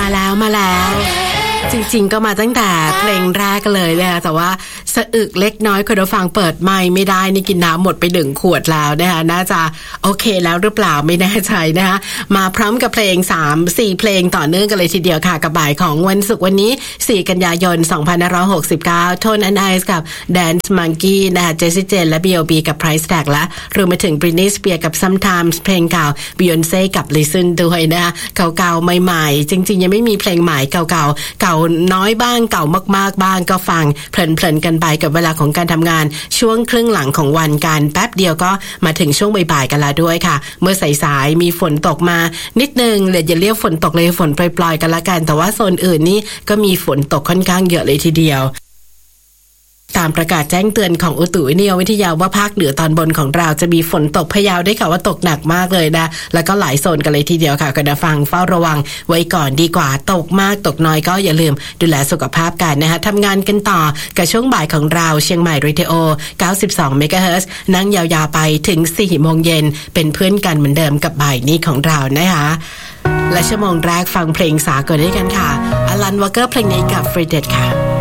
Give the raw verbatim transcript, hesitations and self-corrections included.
มาแล้วมาแล้วจริงๆก็มาตั้งแต่เพลงแรกเลยนะคะแต่ว่าสะอึกเล็กน้อยคุณผู้ฟังเปิดไมค์ไม่ได้นี่กินน้ำหมดไปหนึ่งขวดแล้วนะคะน่าจะโอเคแล้วหรือเปล่าไม่แน่ใจนะคะมาพร้อมกับเพลง สาม สี่ เพลงต่อเนื่องกันเลยทีเดียวค่ะกับบ่ายของวันศุกร์วันนี้สี่กันยายนสองพันห้าร้อยหกสิบเก้า Tone and Ice กับ Dance Monkey นะคะ Jessie J และ บี โอ บี กับ Price Tag และรวมไปถึง Britney Spears กับ Sometimes เพลงเก่า Beyonce กับ Listen ด้วยนะคะเก่าๆใหม่ๆจริงๆยังไม่มีเพลงใหม่เก่าๆเก่าน้อยบ้างเก่ามากๆบ้างก็ฟังเพลินๆกันไปกับเวลาของการทำงานช่วงครึ่งหลังของวันกันแป๊บเดียวก็มาถึงช่วงบ่ายๆกันแล้วด้วยค่ะเมื่อสายๆมีฝนตกมานิดนึงเลยอย่าเรียกฝนตกเลยฝนปล่อยๆกันละกันแต่ว่าโซนอื่นนี่ก็มีฝนตกค่อนข้างเยอะเลยทีเดียวตามประกาศแจ้งเตือนของอุตุนิยมวิทยาว่าภาคเหนือตอนบนของเราจะมีฝนตกพะเยาได้ค่ะว่าตกหนักมากเลยนะแล้วก็หลายโซนกันเลยทีเดียวค่ะก็นะฟังเฝ้าระวังไว้ก่อนดีกว่าตกมากตกน้อยก็อย่าลืมดูแลสุขภาพกันนะคะทำงานกันต่อกับช่วงบ่ายของเราเชียงใหม่เรดิโอเก้าสิบสองเมกะเฮิรตซ์นั่งยาวๆไปถึง สี่โมงเย็นเป็นเพื่อนกันเหมือนเดิมกับบ่ายนี้ของเรานะคะและชั่วโมงแรกฟังเพลงสากลด้วยกันค่ะอลันวอเกอร์เพลงนี้กับฟรีเดดค่ะ